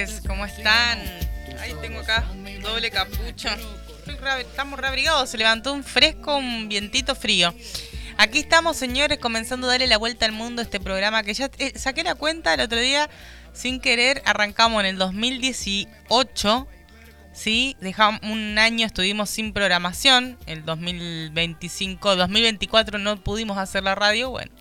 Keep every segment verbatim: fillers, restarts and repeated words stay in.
¿Cómo están? Ahí tengo acá doble capucha. Estamos reabrigados, se levantó un fresco, un vientito frío. Aquí estamos, señores, comenzando a darle la vuelta al mundo, este programa que ya eh, saqué la cuenta el otro día sin querer. Arrancamos en el dos mil dieciocho, ¿sí? Dejamos un año, estuvimos sin programación. El dos mil veinticinco, dos mil veinticuatro no pudimos hacer la radio. Bueno,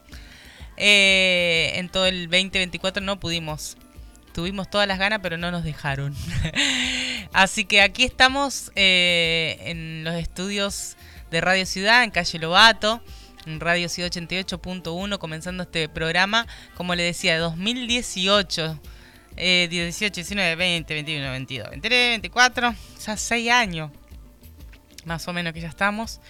eh, en todo el veinte veinticuatro no pudimos. Tuvimos todas las ganas, pero no nos dejaron. Así que aquí estamos eh, en los estudios de Radio Ciudad, en calle Lobato, en Radio Ciudad ochenta y ocho punto uno, comenzando este programa, como le decía, de dos mil dieciocho, eh, dieciocho, diecinueve, veinte, veintiuno, veintidós, veintitrés, veinticuatro, ya seis años, más o menos que ya estamos.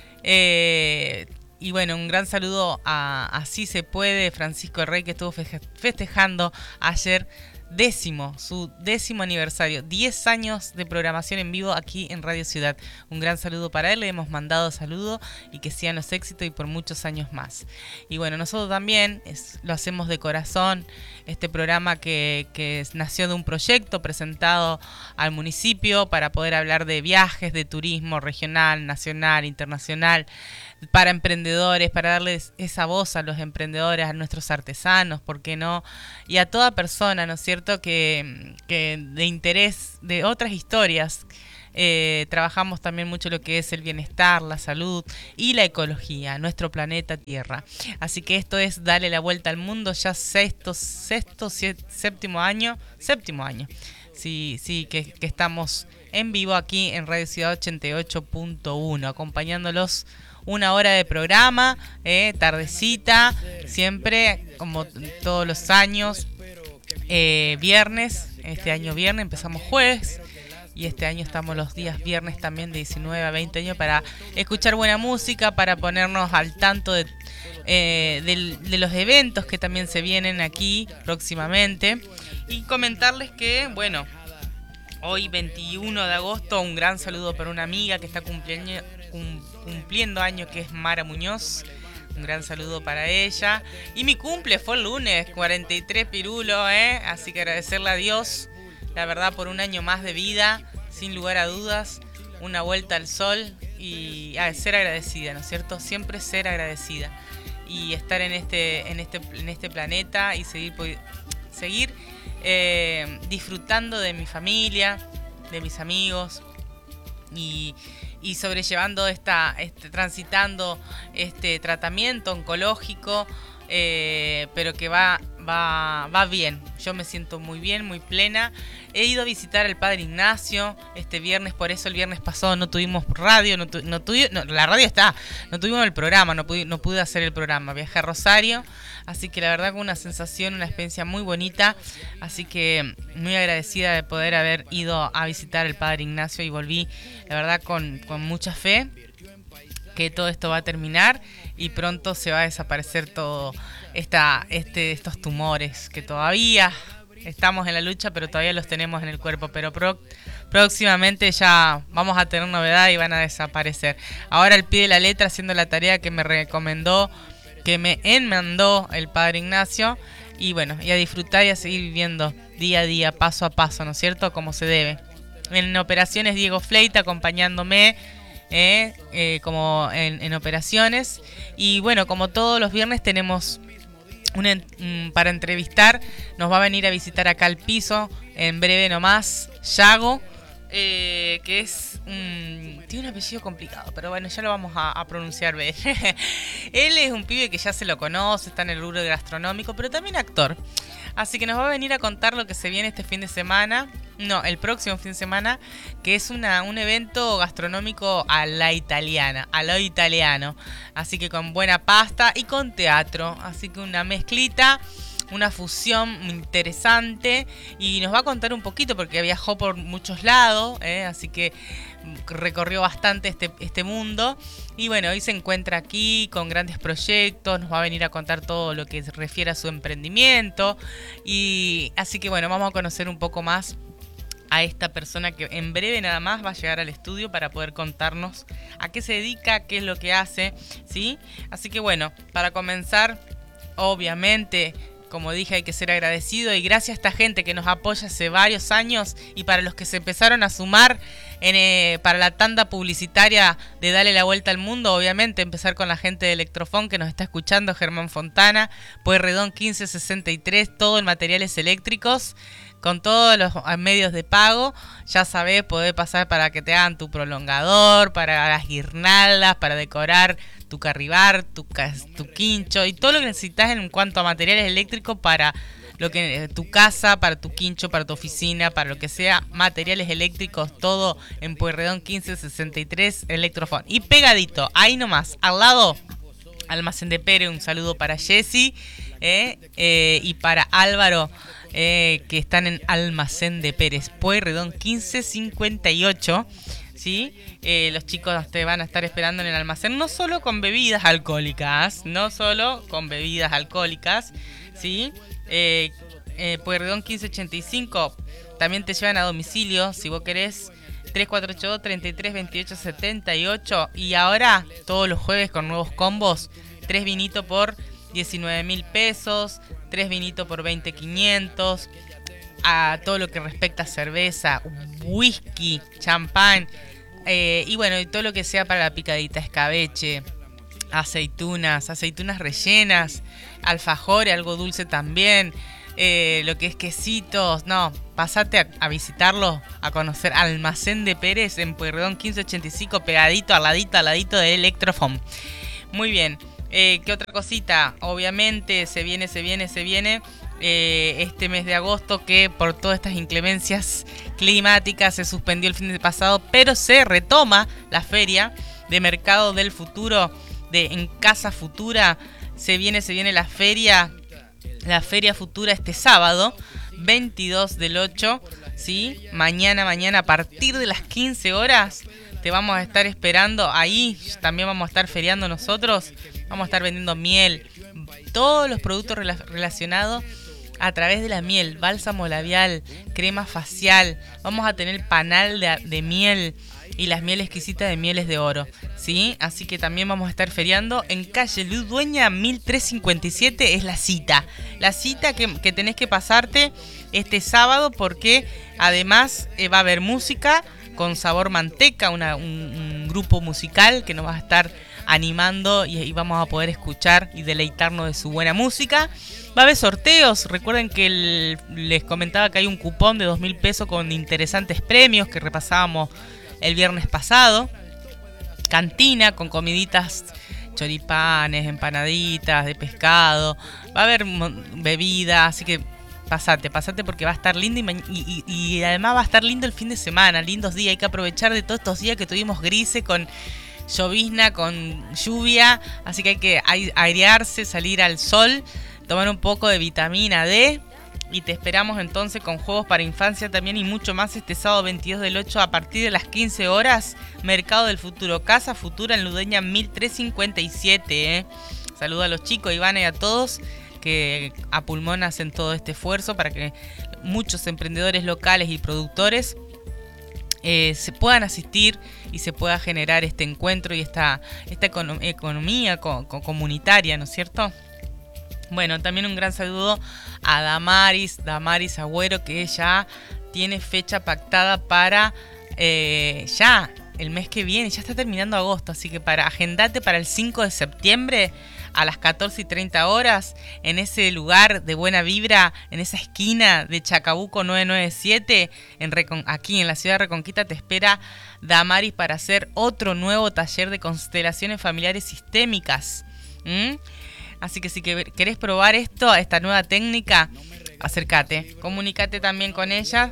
Eh, y bueno, un gran saludo a Así Se Puede, Francisco Rey, que estuvo festejando ayer décimo, su décimo aniversario, diez años de programación en vivo aquí en Radio Ciudad. Un gran saludo para él, le hemos mandado saludo y que sean los éxitos y por muchos años más. Y bueno, nosotros también es, lo hacemos de corazón, este programa que, que nació de un proyecto presentado al municipio para poder hablar de viajes, de turismo regional, nacional, internacional, para emprendedores, para darles esa voz a los emprendedores, a nuestros artesanos, ¿por qué no? Y a toda persona, ¿no es cierto?, que, que de interés de otras historias. Eh, trabajamos también mucho lo que es el bienestar, la salud y la ecología, nuestro planeta Tierra. Así que esto es Dale la Vuelta al Mundo, ya sexto, sexto, siete, séptimo año, séptimo año. Sí, sí, que, que estamos en vivo aquí en Radio Ciudad ochenta y ocho punto uno, acompañándolos una hora de programa, eh, tardecita, siempre, como todos los años, eh, viernes. Este año viernes, empezamos jueves, y este año estamos los días viernes también de diecinueve a veinte años para escuchar buena música, para ponernos al tanto de, eh, de, de los eventos que también se vienen aquí próximamente. Y comentarles que, bueno, hoy veintiuno de agosto, un gran saludo para una amiga que está cumpliendo, cumpliendo años, que es Mara Muñoz. Un gran saludo para ella. Y mi cumple fue el lunes, cuarenta y tres pirulo, ¿eh? Así que agradecerle a Dios, la verdad, por un año más de vida, sin lugar a dudas, una vuelta al sol y ah, ser agradecida, ¿no es cierto? Siempre ser agradecida y estar en este, en este, en este planeta y seguir, seguir eh, disfrutando de mi familia, de mis amigos y y sobrellevando esta, este, transitando este tratamiento oncológico, eh, pero que va, va, va bien. Yo me siento muy bien, muy plena. He ido a visitar al Padre Ignacio este viernes, por eso el viernes pasado no tuvimos radio, no, tu, no, tuvi, no la radio está, no tuvimos el programa, no pude, no pude hacer el programa. Viajé a Rosario, así que la verdad que una sensación, una experiencia muy bonita, así que muy agradecida de poder haber ido a visitar al Padre Ignacio y volví, la verdad, con, con mucha fe que todo esto va a terminar y pronto se va a desaparecer todo esta, este, estos tumores que todavía estamos en la lucha, pero todavía los tenemos en el cuerpo, pero pro, próximamente ya vamos a tener novedad y van a desaparecer. Ahora al pie de la letra, haciendo la tarea que me recomendó, que me enmandó el Padre Ignacio, y bueno, y a disfrutar y a seguir viviendo día a día, paso a paso, ¿no es cierto?, como se debe. En operaciones Diego Fleita acompañándome, eh, eh, como en, en operaciones, y bueno, como todos los viernes tenemos una, um, para entrevistar, nos va a venir a visitar acá al piso, en breve nomás, Yago, eh, que es un... tiene un apellido complicado, pero bueno, ya lo vamos a, a pronunciar bien. Él es un pibe que ya se lo conoce, está en el rubro gastronómico, pero también actor. Así que nos va a venir a contar lo que se viene este fin de semana, no, el próximo fin de semana, que es una, un evento gastronómico a la italiana, a lo italiano. Así que con buena pasta y con teatro. Así que una mezclita, una fusión interesante. Y nos va a contar un poquito porque viajó por muchos lados, ¿eh? Así que recorrió bastante este, este mundo. Y bueno, hoy se encuentra aquí con grandes proyectos. Nos va a venir a contar todo lo que se refiere a su emprendimiento. Y así que bueno, vamos a conocer un poco más a esta persona que en breve nada más va a llegar al estudio para poder contarnos a qué se dedica, qué es lo que hace, ¿sí? Así que bueno, para comenzar, obviamente, Como dije, hay que ser agradecido y gracias a esta gente que nos apoya hace varios años y para los que se empezaron a sumar en, eh, para la tanda publicitaria de Dale la Vuelta al Mundo, obviamente empezar con la gente de Electrofon que nos está escuchando, Germán Fontana, Pueyrredón quince sesenta y tres, todo en materiales eléctricos, con todos los medios de pago. Ya sabés, podés pasar para que te hagan tu prolongador, para las guirnaldas, para decorar tu carribar, tu, tu quincho y todo lo que necesitas en cuanto a materiales eléctricos para lo que tu casa, para tu quincho, para tu oficina, para lo que sea, materiales eléctricos, todo en Pueyrredón quince sesenta y tres, Electrofon. Y pegadito, ahí nomás, al lado, Almacén de Pérez, un saludo para Jessy eh, eh, y para Álvaro, eh, que están en Almacén de Pérez, Pueyrredón quince cincuenta y ocho. ¿Sí? Eh, los chicos te van a estar esperando en el almacén, no solo con bebidas alcohólicas, no solo con bebidas alcohólicas, ¿sí? Eh, eh, Pueyrredón quince ochenta y cinco, también te llevan a domicilio, si vos querés, tres cuatro ocho dos, treinta y tres, veintiocho, setenta y ocho. Y ahora, todos los jueves con nuevos combos, tres vinitos por diecinueve mil pesos, tres vinitos por veinte quinientos, a todo lo que respecta a cerveza, whisky, champán, eh, y bueno, y todo lo que sea para la picadita, escabeche, aceitunas, aceitunas rellenas, alfajores, algo dulce también, eh, lo que es quesitos. No, pasate a, a visitarlo, a conocer Almacén de Pérez en Pueyrredón quince ochenta y cinco, pegadito, al ladito, al ladito de Electrofon. Muy bien, eh, ¿qué otra cosita? Obviamente se viene, se viene, se viene eh, este mes de agosto, que por todas estas inclemencias climáticas se suspendió el fin de pasado, pero se retoma la feria de Mercado del Futuro de En Casa Futura. Se viene, se viene la feria, la feria futura este sábado, veintidós del ocho, ¿sí? Mañana, mañana a partir de las quince horas te vamos a estar esperando ahí. También vamos a estar feriando nosotros, vamos a estar vendiendo miel, todos los productos rela- relacionados a través de la miel, bálsamo labial, crema facial, vamos a tener panal de, de miel y las mieles exquisitas de Mieles de Oro, ¿sí? Así que también vamos a estar feriando en calle Ludueña mil trescientos cincuenta y siete, es la cita. La cita que, que tenés que pasarte este sábado, porque además eh, va a haber música con sabor manteca, una, un, un grupo musical que nos va a estar animando y, y vamos a poder escuchar y deleitarnos de su buena música. Va a haber sorteos, recuerden que el, les comentaba que hay un cupón de dos mil pesos con interesantes premios que repasábamos el viernes pasado. Cantina con comiditas, choripanes, empanaditas de pescado, va a haber bebida, así que pasate, pasate porque va a estar lindo y, y, y además va a estar lindo el fin de semana, lindos días, hay que aprovechar de todos estos días que tuvimos grises con llovizna, con lluvia, así que hay que airearse, salir al sol, tomar un poco de vitamina D. Y te esperamos entonces con juegos para infancia también y mucho más este sábado veintidós del ocho a partir de las quince horas. Mercado del Futuro, Casa Futura en Ludeña mil trescientos cincuenta y siete. ¿eh? Saludo a los chicos, Iván, y a todos que a pulmón hacen todo este esfuerzo para que muchos emprendedores locales y productores eh, se puedan asistir y se pueda generar este encuentro y esta, esta econom- economía co- co- comunitaria, ¿no es cierto? Bueno, también un gran saludo a Damaris, Damaris Agüero, que ya tiene fecha pactada para eh, ya el mes que viene, ya está terminando agosto, así que para agendate para el cinco de septiembre a las catorce y treinta horas en ese lugar de buena vibra, en esa esquina de Chacabuco novecientos noventa y siete, en Recon- aquí en la ciudad de Reconquista te espera Damaris para hacer otro nuevo taller de constelaciones familiares sistémicas. ¿Mm? Así que si querés probar esto, esta nueva técnica, acércate, comunícate también con ella.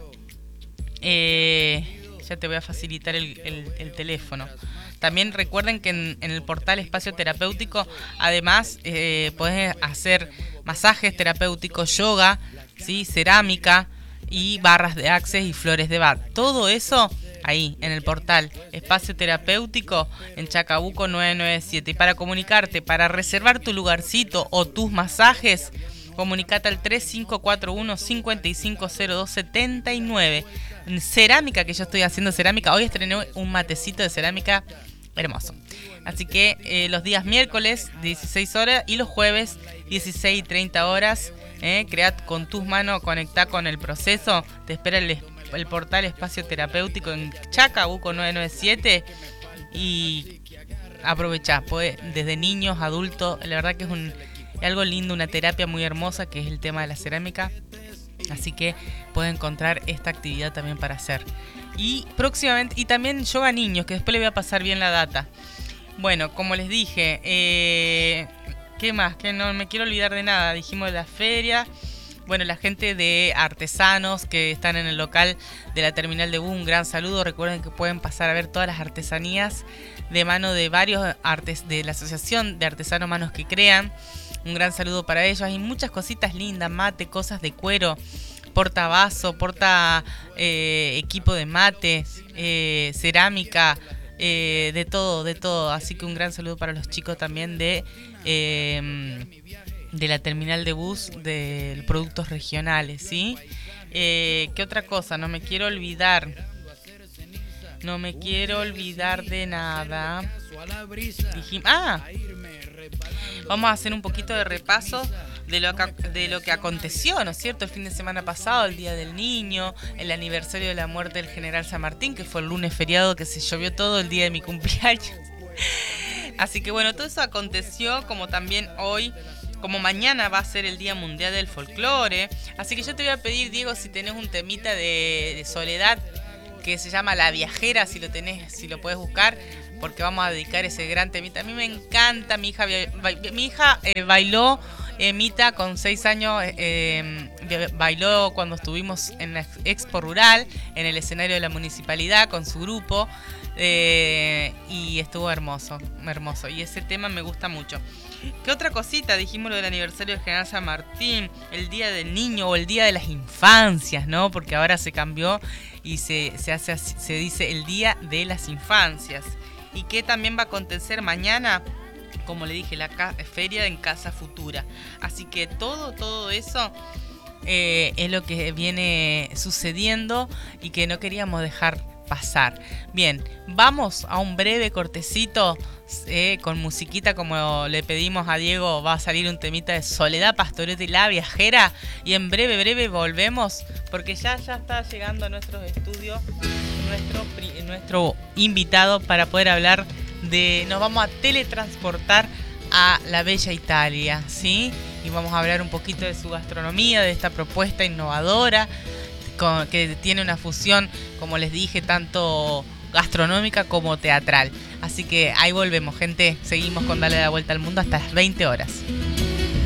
Eh, ya te voy a facilitar el, el, el teléfono. También recuerden que en, en el portal Espacio Terapéutico, además, eh, podés hacer masajes terapéuticos, yoga, ¿sí? Cerámica y barras de Access y flores de Bach. Todo eso ahí en el portal Espacio Terapéutico en Chacabuco novecientos noventa y siete. Y para comunicarte, para reservar tu lugarcito o tus masajes, comunicate al tres cinco cuatro uno, cinco cinco cero dos, siete nueve. Cerámica, que yo estoy haciendo cerámica. Hoy estrené un matecito de cerámica hermoso. Así que eh, los días miércoles dieciséis horas y los jueves dieciséis y treinta horas ¿eh? Crea con tus manos, conectá con el proceso. Te espera el, el portal Espacio Terapéutico en Chacabuco nueve nueve siete y aprovechá, podés, desde niños, adultos, la verdad que es un algo lindo, una terapia muy hermosa que es el tema de la cerámica. Así que pueden encontrar esta actividad también para hacer. Y próximamente, y también yoga a niños, que después les voy a pasar bien la data. Bueno, como les dije, eh, ¿qué más? Que no me quiero olvidar de nada. Dijimos de la feria. Bueno, la gente de artesanos que están en el local de la terminal de bus, un gran saludo. Recuerden que pueden pasar a ver todas las artesanías de mano de varios artes de la Asociación de Artesanos Manos que Crean. Un gran saludo para ellos. Hay muchas cositas lindas, mate, cosas de cuero, portavaso, porta eh, equipo de mate, eh, cerámica, eh, de todo, de todo. Así que un gran saludo para los chicos también de... Eh, de la terminal de bus de productos regionales, ¿sí? Eh, ¿Qué otra cosa? No me quiero olvidar. No me quiero olvidar de nada. Dijimos, ah, vamos a hacer un poquito de repaso de lo que, de lo que aconteció, ¿no es cierto? El fin de semana pasado, el Día del Niño, el aniversario de la muerte del general San Martín, que fue el lunes feriado, que se llovió todo el día de mi cumpleaños. Así que bueno, todo eso aconteció, como también hoy... Como mañana va a ser el Día Mundial del Folclore. Así que yo te voy a pedir, Diego, si tenés un temita de, de Soledad que se llama La Viajera, si lo tenés, si lo puedes buscar, porque vamos a dedicar ese gran temita. A mí me encanta, mi hija, mi hija eh, bailó, eh, Mita, con seis años, eh, bailó cuando estuvimos en la Expo Rural, en el escenario de la municipalidad, con su grupo, eh, y estuvo hermoso, hermoso. Y ese tema me gusta mucho. ¿Qué otra cosita? Dijimos lo del aniversario del general San Martín, el Día del Niño o el Día de las Infancias, ¿no? Porque ahora se cambió y se, se, hace, se dice el Día de las Infancias. Y que también va a acontecer mañana, como le dije, la ca- feria en Casa Futura. Así que todo, todo eso eh, es lo que viene sucediendo y que no queríamos dejar pasar. Bien, vamos a un breve cortecito eh, con musiquita, como le pedimos a Diego. Va a salir un temita de Soledad Pastoretti, La Viajera, y en breve, breve volvemos, porque ya, ya está llegando a nuestros estudios nuestro, nuestro invitado para poder hablar de... Nos vamos a teletransportar a la bella Italia, ¿sí? Y vamos a hablar un poquito de su gastronomía, de esta propuesta innovadora con, que tiene una fusión, como les dije, tanto gastronómica como teatral. Así que ahí volvemos, gente. Seguimos con Dale la Vuelta al Mundo hasta las veinte horas.